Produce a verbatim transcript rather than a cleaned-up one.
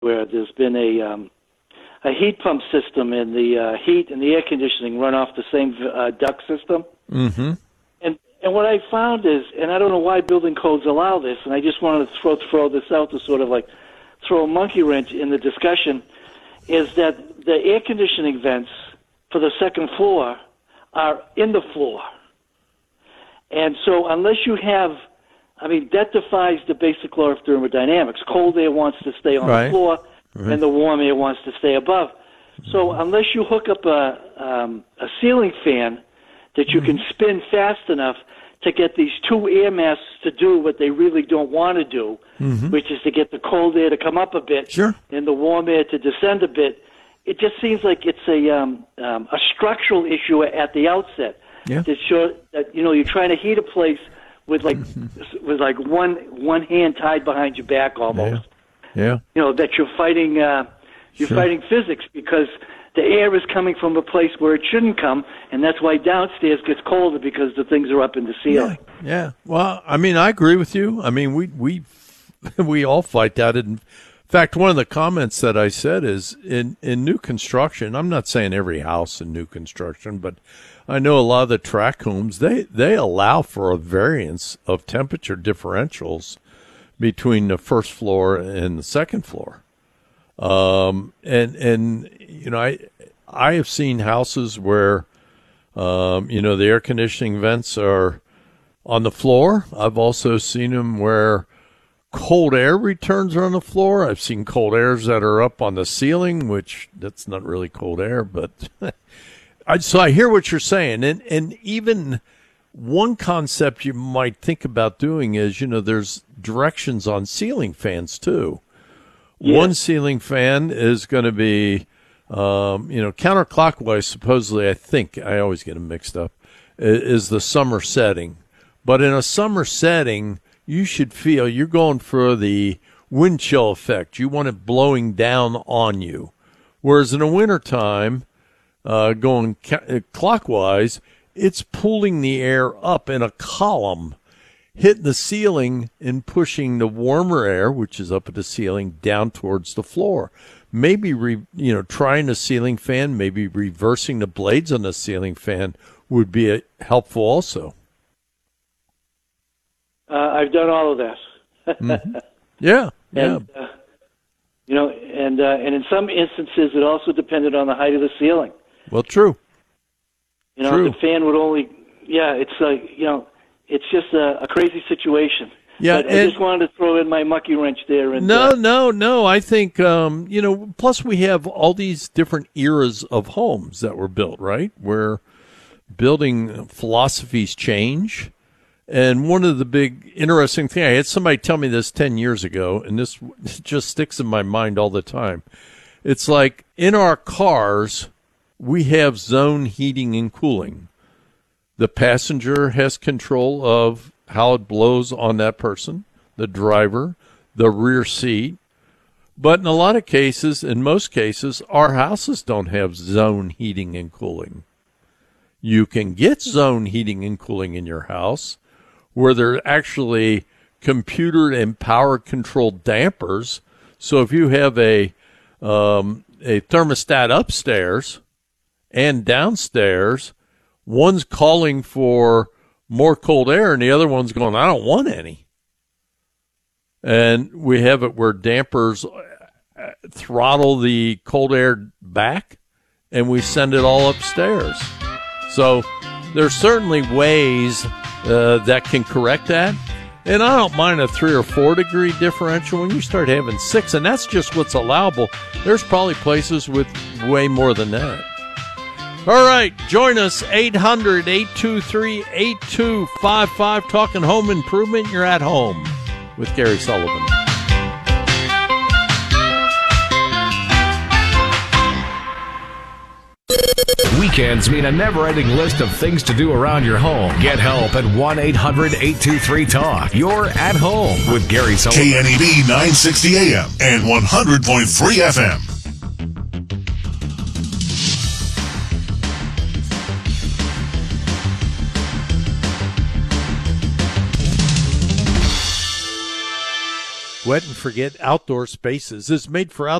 where there's been a um, a heat pump system, and the uh, heat and the air conditioning run off the same uh, duct system. Mm-hmm. And and what I found is, and I don't know why building codes allow this, and I just wanted to throw throw this out to sort of like throw a monkey wrench in the discussion, is that the air conditioning vents for the second floor are in the floor. And so unless you have, I mean, that defies the basic law of thermodynamics. Cold air wants to stay on right. the floor, right. and the warm air wants to stay above. So unless you hook up a, um, a ceiling fan that you can spin fast enough to get these two air masses to do what they really don't want to do, mm-hmm. which is to get the cold air to come up a bit sure. and the warm air to descend a bit, it just seems like it's a um, um, a structural issue at the outset. Yeah. To show that, you know, you're trying to heat a place with like mm-hmm. with like one one hand tied behind your back almost. Yeah. yeah. You know, that you're fighting uh, you're sure. fighting physics, because the air is coming from a place where it shouldn't come, and that's why downstairs gets colder, because the things are up in the ceiling. Yeah. yeah. Well, I mean, I agree with you. I mean, we we we all fight that. In fact, one of the comments that I said is in in new construction. I'm not saying every house in new construction, but I know a lot of the tract homes, they they allow for a variance of temperature differentials between the first floor and the second floor. Um, and, and, you know, I, I have seen houses where, um, you know, the air conditioning vents are on the floor. I've also seen them where cold air returns are on the floor. I've seen cold airs that are up on the ceiling, which that's not really cold air, but I, so I hear what you're saying. And, and even one concept you might think about doing is, you know, there's directions on ceiling fans too. Yeah. One ceiling fan is going to be, um, you know, counterclockwise, supposedly, I think, I always get them mixed up, is the summer setting. But in a summer setting, you should feel you're going for the wind chill effect. You want it blowing down on you. Whereas in the wintertime, uh, going ca- clockwise, it's pulling the air up in a column, hitting the ceiling and pushing the warmer air, which is up at the ceiling, down towards the floor. Maybe, re, you know, trying a ceiling fan, maybe reversing the blades on the ceiling fan would be a, helpful also. Uh, I've done all of this. mm-hmm. Yeah, and, yeah. Uh, you know, and uh, and in some instances, it also depended on the height of the ceiling. Well, true. You know, true. the fan would only, yeah, it's like, you know, it's just a, a crazy situation. Yeah, but I just wanted to throw in my monkey wrench there. And, no, uh, no, no. I think, um, you know, plus we have all these different eras of homes that were built, right? Where building philosophies change. And one of the big interesting things, I had somebody tell me this ten years ago, and this just sticks in my mind all the time. It's like in our cars, we have zone heating and cooling. The passenger has control of how it blows on that person, the driver, the rear seat. But in a lot of cases, in most cases, our houses don't have zone heating and cooling. You can get zone heating and cooling in your house where they're actually computer and power controlled dampers. So if you have a um, a thermostat upstairs and downstairs, one's calling for more cold air and the other one's going, I don't want any. And we have it where dampers throttle the cold air back and we send it all upstairs. So there's certainly ways uh, that can correct that. And I don't mind a three or four degree differential. When you start having six, and that's just what's allowable, there's probably places with way more than that. All right, join us, eight hundred, eight two three, eight two five five, talking home improvement. You're at home with Gary Sullivan. Weekends mean a never-ending list of things to do around your home. Get help at one eight hundred, eight two three, talk. You're at home with Gary Sullivan. K N E D nine sixty A M and one hundred point three F M. Wet and Forget Outdoor Spaces is made for outdoor